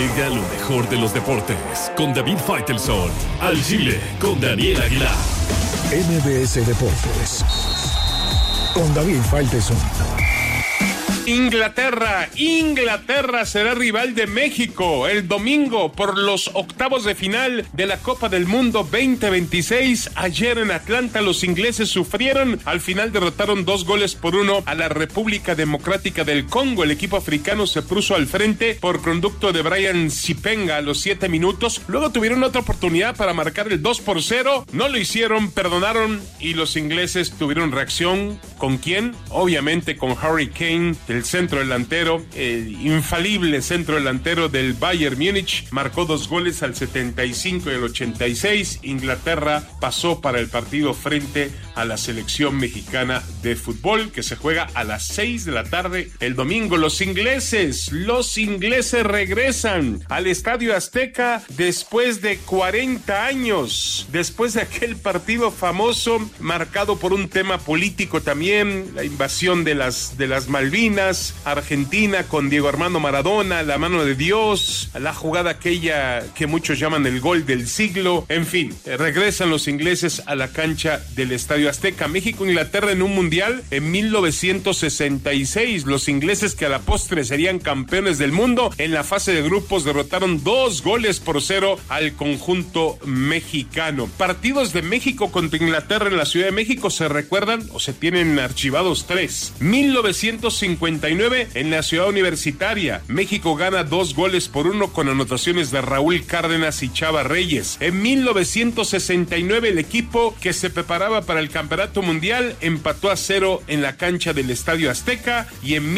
Llega lo mejor de los deportes con David Faitelson. Al Chile con Daniel Aguilar. MBS Deportes con David Faitelson. Inglaterra será rival de México el domingo por los octavos de final de la Copa del Mundo 2026. Ayer en Atlanta los ingleses sufrieron, al final derrotaron 2-1 a la República Democrática del Congo. El equipo africano se puso al frente por conducto de Brian Sipenga a los 7 minutos. Luego tuvieron otra oportunidad para marcar el 2-0, no lo hicieron, perdonaron y los ingleses tuvieron reacción. ¿Con quién? Obviamente con Harry Kane, el centro delantero, el infalible centro delantero del Bayern Múnich. Marcó 2 goles al 75 y al 86. Inglaterra pasó para el partido frente a la selección mexicana de fútbol, que se juega a las 6 de la tarde el domingo. Los ingleses regresan al Estadio Azteca después de 40 años, después de aquel partido famoso marcado por un tema político también, la invasión de las Malvinas, Argentina con Diego Armando Maradona, la mano de Dios, la jugada aquella que muchos llaman el gol del siglo. En fin, regresan los ingleses a la cancha del Estadio Azteca. México-Inglaterra en un mundial en 1966. Los ingleses, que a la postre serían campeones del mundo, en la fase de grupos derrotaron 2-0 al conjunto mexicano. Partidos de México contra Inglaterra en la Ciudad de México se recuerdan o se tienen archivados 3. 1959 en la Ciudad Universitaria. México gana 2-1 con anotaciones de Raúl Cárdenas y Chava Reyes. En 1969 el equipo que se preparaba para el Campeonato Mundial empató a 0 en la cancha del Estadio Azteca, y en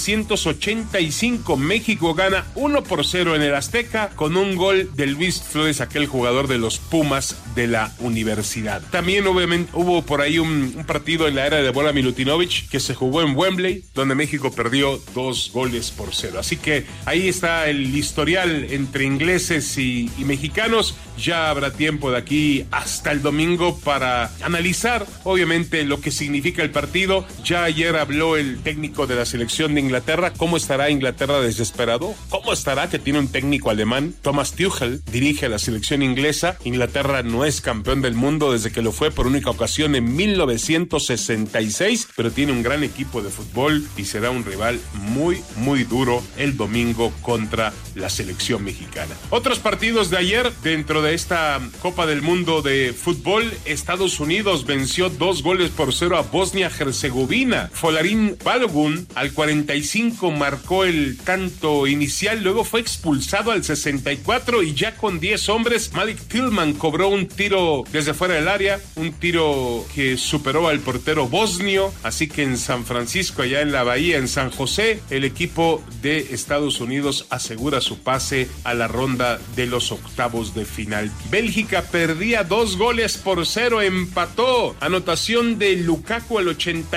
1985 México gana 1-0 en el Azteca con un gol de Luis Flores, aquel jugador de los Pumas de la universidad. También obviamente hubo por ahí un partido en la era de Bola Milutinovic que se jugó en Wembley, donde México perdió 2-0. Así que ahí está el historial entre ingleses y mexicanos. Ya habrá tiempo de aquí hasta el domingo para analizar, obviamente, lo que significa el partido. Ya ayer habló el técnico de la selección de Inglaterra. ¿Cómo estará Inglaterra desesperado? ¿Cómo estará que tiene un técnico alemán? Thomas Tuchel dirige a la selección inglesa. Inglaterra no es campeón del mundo desde que lo fue por única ocasión en 1966, pero tiene un gran equipo de fútbol y será un rival muy, muy duro el domingo contra la selección mexicana. Otros partidos de ayer dentro de esta Copa del Mundo de fútbol: Estados Unidos venció 2-0 a Bosnia-Herzegovina. Folarin Balogun al 45 marcó el tanto inicial, luego fue expulsado al 64 y ya con 10 hombres Malik Tillman cobró un tiro desde fuera del área, un tiro que superó al portero bosnio. Así que en San Francisco, allá en la Bahía, en San José, el equipo de Estados Unidos asegura su pase a la ronda de los octavos de final. Bélgica perdía 2-0, empató. Anotación de Lukaku al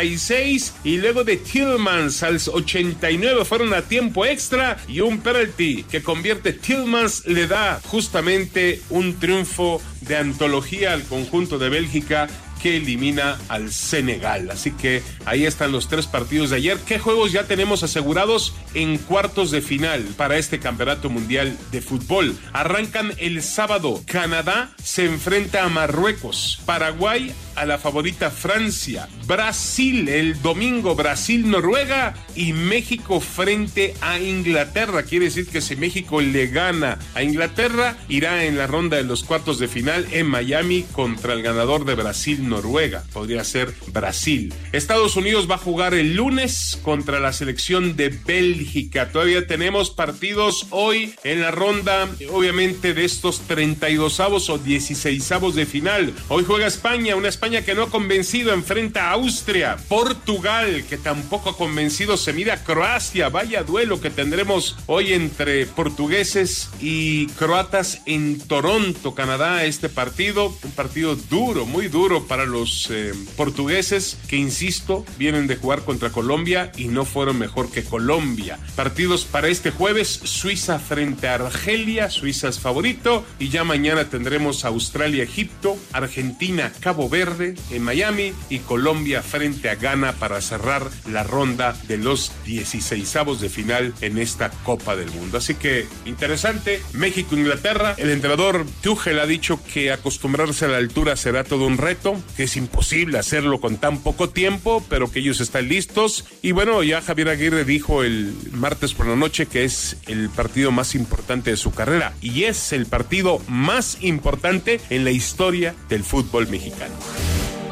86 y luego de Tielemans al 89. Fueron a tiempo extra y un penalti que convierte Tielemans le da justamente un triunfo de antología al conjunto de Bélgica, que elimina al Senegal. Así que ahí están los 3 partidos de ayer. ¿Qué juegos ya tenemos asegurados en cuartos de final para este Campeonato Mundial de Fútbol? Arrancan el sábado. Canadá se enfrenta a Marruecos. Paraguay a la favorita Francia. Brasil el domingo, Brasil-Noruega, y México frente a Inglaterra. Quiere decir que si México le gana a Inglaterra, irá en la ronda de los cuartos de final en Miami contra el ganador de Brasil-Noruega. Podría ser Brasil. Estados Unidos va a jugar el lunes contra la selección de Bélgica. Todavía tenemos partidos hoy en la ronda, obviamente, de estos 32avos o 16avos de final. Hoy juega España, una España que no ha convencido, enfrenta a Austria. Portugal, que tampoco ha convencido, se mide a Croacia. Vaya duelo que tendremos hoy entre portugueses y croatas en Toronto, Canadá. Este partido, un partido duro, muy duro para los portugueses, que insisto, vienen de jugar contra Colombia y no fueron mejor que Colombia. Partidos para este jueves: Suiza frente a Argelia. Suiza es favorito, y ya mañana tendremos Australia-Egipto, Argentina-Cabo Verde, tarde en Miami y Colombia frente a Ghana para cerrar la ronda de los 16avos de final en esta Copa del Mundo. Así que interesante, México-Inglaterra. El entrenador Tuchel ha dicho que acostumbrarse a la altura será todo un reto, que es imposible hacerlo con tan poco tiempo, pero que ellos están listos. Y bueno, ya Javier Aguirre dijo el martes por la noche que es el partido más importante de su carrera y es el partido más importante en la historia del fútbol mexicano.